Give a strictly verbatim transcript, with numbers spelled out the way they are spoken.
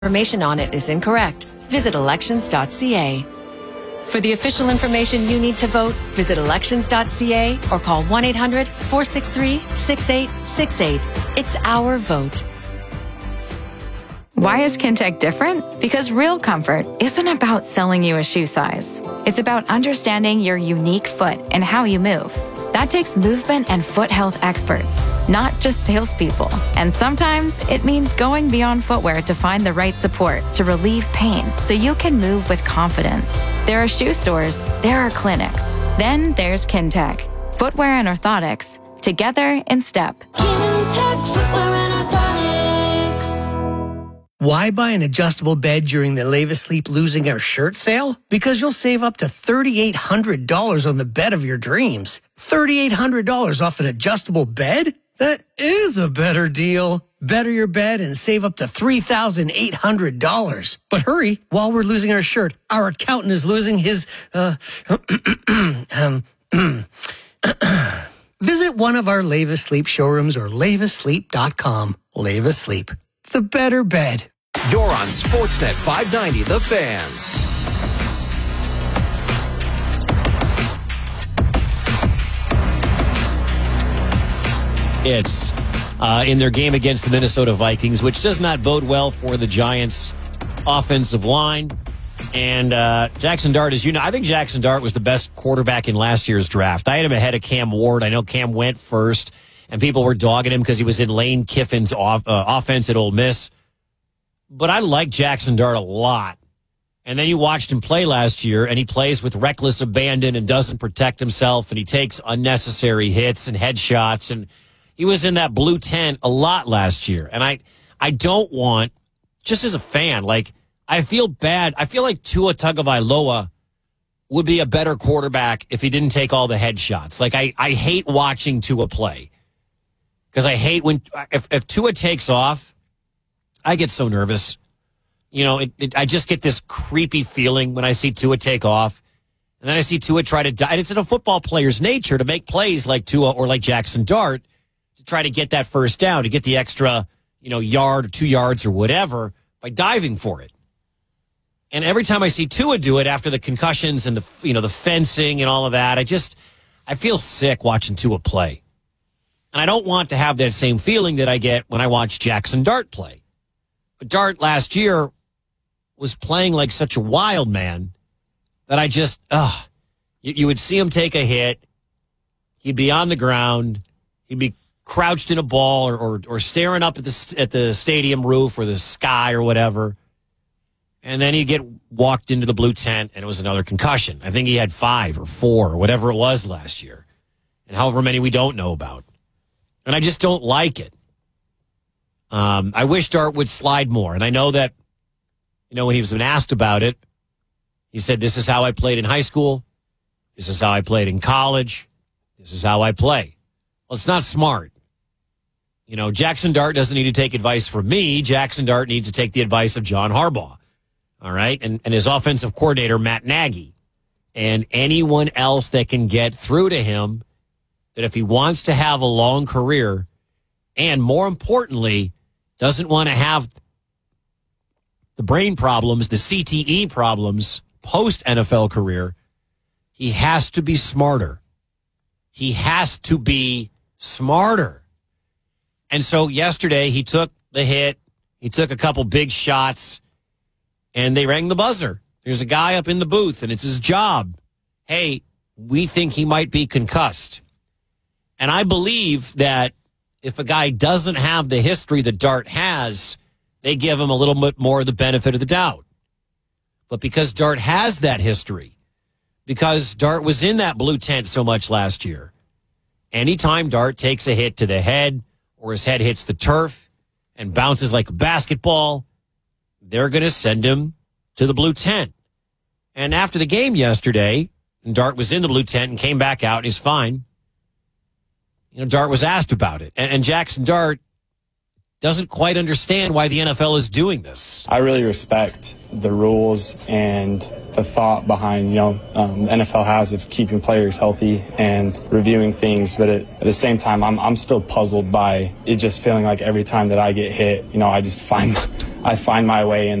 Information on it is incorrect. Visit elections dot c a. For the official information you need to vote, visit elections dot c a or call one eight hundred, four six three, six eight six eight. It's our vote. Why is Kintec different? Because real comfort isn't about selling you a shoe size. It's about understanding your unique foot and how you move. That takes movement and foot health experts, not just salespeople. And sometimes it means going beyond footwear to find the right support to relieve pain so you can move with confidence. There are shoe stores, there are clinics. Then there's Kintec. Footwear and orthotics, together in step. Kintec Footwear and Orthotics. Why buy an adjustable bed during the Leva Sleep Losing Our Shirt sale? Because you'll save up to three thousand eight hundred dollars on the bed of your dreams. three thousand eight hundred dollars off an adjustable bed? That is a better deal. Better your bed and save up to three thousand eight hundred dollars. But hurry, while we're losing our shirt, our accountant is losing his, uh, um, visit one of our Leva Sleep showrooms or leva sleep dot com. Leva Sleep, the better bed. You're on Sportsnet five ninety, The Fan. It's uh, in their game against the Minnesota Vikings, which does not bode well for the Giants' offensive line. And uh, Jackson Dart, as you know, I think Jackson Dart was the best quarterback in last year's draft. I had him ahead of Cam Ward. I know Cam went first, and people were dogging him because he was in Lane Kiffin's off, uh, offense at Ole Miss. But I like Jackson Dart a lot. And then you watched him play last year, and he plays with reckless abandon and doesn't protect himself, and he takes unnecessary hits and headshots. And he was in that blue tent a lot last year. And I, I don't want, just as a fan, like, I feel bad. I feel like Tua Tagovailoa would be a better quarterback if he didn't take all the headshots. Like, I, I hate watching Tua play because I hate when, if, if Tua takes off, I get so nervous. You know, it, it, I just get this creepy feeling when I see Tua take off. And then I see Tua try to die. And it's in a football player's nature to make plays like Tua or like Jackson Dart to try to get that first down, to get the extra, you know, yard or two yards or whatever by diving for it. And every time I see Tua do it after the concussions and the, you know, the fencing and all of that, I just, I feel sick watching Tua play. And I don't want to have that same feeling that I get when I watch Jackson Dart play. But Dart last year was playing like such a wild man that I just, ugh. You, you would see him take a hit. He'd be on the ground. He'd be crouched in a ball or, or, or staring up at the, at the stadium roof or the sky or whatever. And then he'd get walked into the blue tent, and it was another concussion. I think he had five or four or whatever it was last year. And however many we don't know about. And I just don't like it. Um, I wish Dart would slide more. And I know that, you know, when he was been asked about it, he said, this is how I played in high school. This is how I played in college. This is how I play. Well, it's not smart. You know, Jackson Dart doesn't need to take advice from me. Jackson Dart needs to take the advice of John Harbaugh. All right? And, and his offensive coordinator, Matt Nagy. And anyone else that can get through to him that if he wants to have a long career and, more importantly, doesn't want to have the brain problems, the C T E problems post-N F L career, he has to be smarter. He has to be smarter. And so yesterday he took the hit, he took a couple big shots, and they rang the buzzer. There's a guy up in the booth, and it's his job. Hey, we think he might be concussed. And I believe that if a guy doesn't have the history that Dart has, they give him a little bit more of the benefit of the doubt. But because Dart has that history, because Dart was in that blue tent so much last year, anytime Dart takes a hit to the head or his head hits the turf and bounces like a basketball, they're going to send him to the blue tent. And after the game yesterday, and Dart was in the blue tent and came back out and he's fine, you know, Dart was asked about it. And, and Jackson Dart doesn't quite understand why the N F L is doing this. I really respect the rules and the thought behind, you know, um, the N F L has of keeping players healthy and reviewing things. But at, at the same time, I'm I'm still puzzled by it just feeling like every time that I get hit, you know, I just find I find my way in